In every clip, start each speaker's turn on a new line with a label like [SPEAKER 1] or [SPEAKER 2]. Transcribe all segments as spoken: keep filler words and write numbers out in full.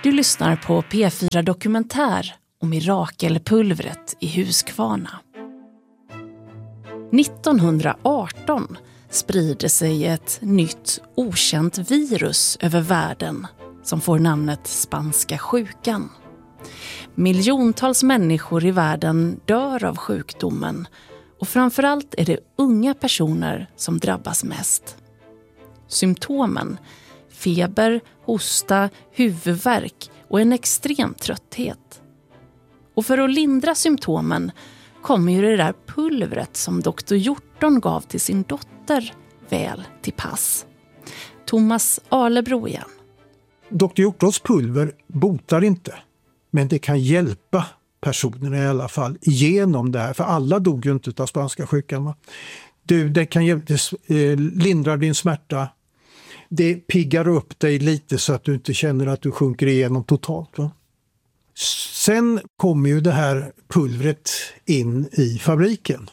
[SPEAKER 1] Du lyssnar på P fyra Dokumentär om mirakelpulvret i Huskvarna. nittonhundraarton sprider sig ett nytt okänt virus över världen som får namnet spanska sjukan. Miljontals människor i världen dör av sjukdomen och framförallt är det unga personer som drabbas mest. Symptomen: feber, hosta, huvudvärk och en extrem trötthet. Och för att lindra symptomen kommer ju det där pulvret som doktor Hjorton gav till sin dotter väl till pass. Thomas Arlebro igen.
[SPEAKER 2] doktor Hjortons pulver botar inte, men det kan hjälpa personerna i alla fall igenom det här. För alla dog ju inte av spanska sjukan. Va? Du, det kan hjälpa, det lindrar din smärta. Det piggar upp dig lite så att du inte känner att du sjunker igenom totalt. Va? Sen kommer ju det här pulvret in i fabriken.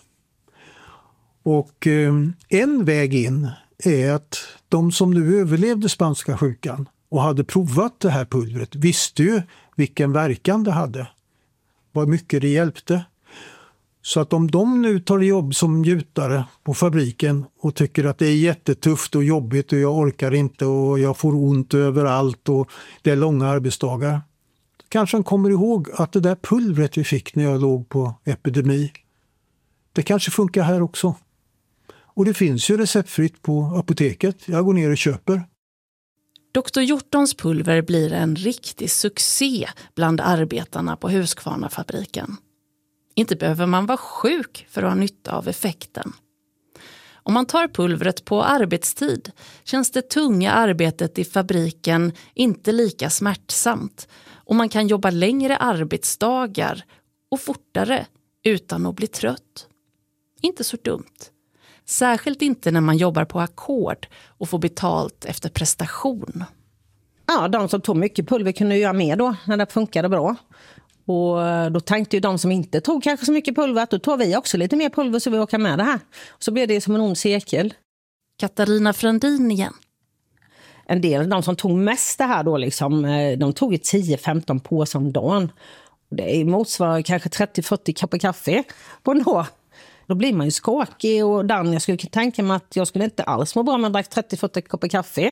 [SPEAKER 2] Och eh, en väg in är att de som nu överlevde spanska sjukan och hade provat det här pulvret visste ju vilken verkan det hade. Vad mycket det hjälpte. Så att om de nu tar jobb som gjutare på fabriken och tycker att det är jättetufft och jobbigt och jag orkar inte och jag får ont överallt och det är långa arbetsdagar. Kanske han kommer ihåg att det där pulvret vi fick när jag låg på epidemi, det kanske funkar här också. Och det finns ju receptfritt på apoteket. Jag går ner och köper.
[SPEAKER 1] doktor Hjortons pulver blir en riktig succé bland arbetarna på Huskvarnafabriken. Inte behöver man vara sjuk för att ha nytta av effekten. Om man tar pulvret på arbetstid känns det tunga arbetet i fabriken inte lika smärtsamt och man kan jobba längre arbetsdagar och fortare utan att bli trött. Inte så dumt. Särskilt inte när man jobbar på ackord och får betalt efter prestation.
[SPEAKER 3] Ja, de som tog mycket pulver kunde göra mer då när det funkade bra. Och då tänkte ju de som inte tog kanske så mycket pulver att då tar vi också lite mer pulver så vi åker med det här. Så blev det som en ond cirkel.
[SPEAKER 1] Katarina Frandin igen.
[SPEAKER 3] En del, de som tog mest det här då liksom, de tog tio femton påsar om dagen. Det motsvarar kanske trettio fyrtio koppar kaffe på en dag. Då blir man ju skakig och Dan, jag skulle tänka mig att jag skulle inte alls må bra om jag drack trettio fyrtio koppar kaffe.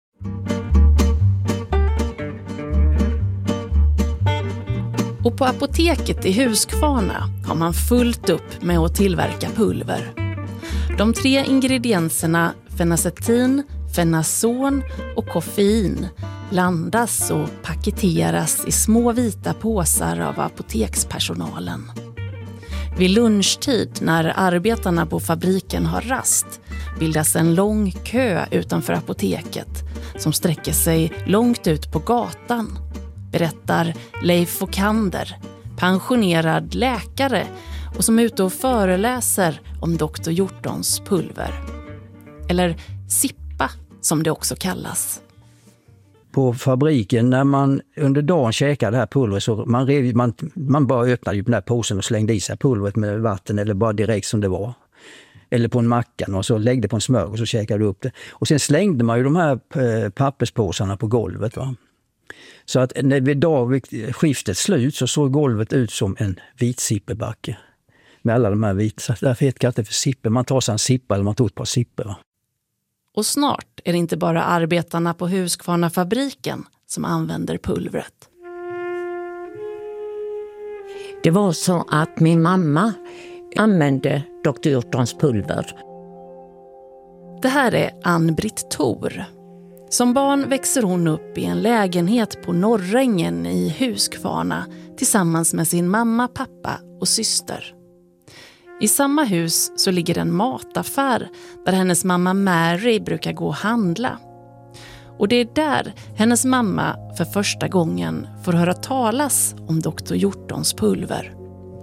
[SPEAKER 1] Och på apoteket i Huskvarna har man fullt upp med att tillverka pulver. De tre ingredienserna fenacetin, fenazon och koffein blandas och paketeras i små vita påsar av apotekspersonalen. Vid lunchtid när arbetarna på fabriken har rast bildas en lång kö utanför apoteket som sträcker sig långt ut på gatan, berättar Leif Okander, pensionerad läkare och som är ute och föreläser om doktor Hjortons pulver. Eller sippa som det också kallas.
[SPEAKER 4] På fabriken när man under dagen käkade det här pulvret så man, rev, man, man bara öppnade ju den här påsen och slängde i sig pulvret med vatten eller bara direkt som det var. Eller på en macka och så läggde på en smör och så käkade du upp det. Och sen slängde man ju de här papperspåsarna på golvet. Va? Så att när vid dag skiftet slut så såg golvet ut som en vit sippebacke. Med alla de här vita. Så därför heter det för sippe. Man tar sig en sippa eller man tog ett par sipper. Va?
[SPEAKER 1] Och snart är det inte bara arbetarna på Huskvarnafabriken som använder pulvret.
[SPEAKER 5] Det var så att min mamma använde doktor Hjortons pulver.
[SPEAKER 1] Det här är Ann-Britt Thor. Som barn växer hon upp i en lägenhet på Norrängen i Huskvarna tillsammans med sin mamma, pappa och syster. I samma hus så ligger en mataffär där hennes mamma Mary brukar gå och handla. Och det är där hennes mamma för första gången får höra talas om doktor Hjortons pulver.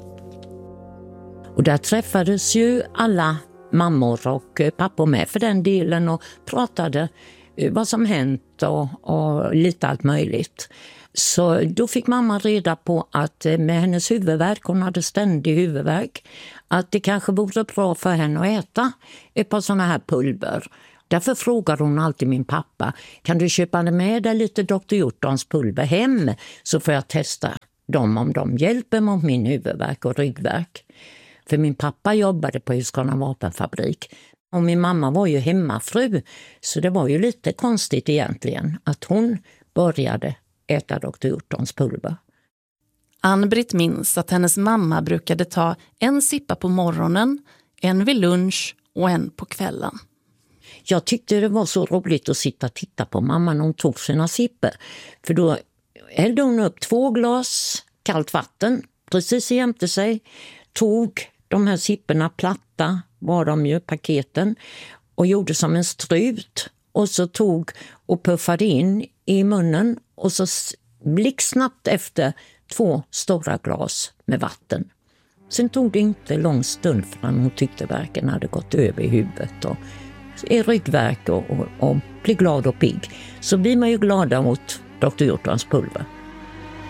[SPEAKER 5] Och där träffades ju alla mammor och pappor med för den delen och pratade vad som hänt och, och lite allt möjligt. Så då fick mamma reda på att med hennes huvudvärk, hon hade ständig huvudvärk, att det kanske vore bra för henne att äta ett par sådana här pulver. Därför frågar hon alltid min pappa, kan du köpa med dig lite doktor Hjortons pulver hem så får jag testa dem om de hjälper mot min huvudvärk och ryggvärk. För min pappa jobbade på Husqvarna vapenfabrik och min mamma var ju hemmafru, så det var ju lite konstigt egentligen att hon började äta doktor Hjortons pulver.
[SPEAKER 1] Ann-Britt minns att hennes mamma brukade ta en sippa på morgonen, en vid lunch och en på kvällen.
[SPEAKER 5] Jag tyckte det var så roligt att sitta och titta på mamma när hon tog sina sippor. För då hällde hon upp två glas kallt vatten precis jämte sig, tog de här sipporna platta, var de ju paketen, och gjorde som en strut och så tog och puffade in i munnen och så blixtsnabbt efter två stora glas med vatten. Sen tog det inte lång stund förrän hon tyckte värken hade gått över i huvudet och i ryggvärk och, och, och blir glad och pigg. Så blir man ju glada mot doktor Hjortons pulver.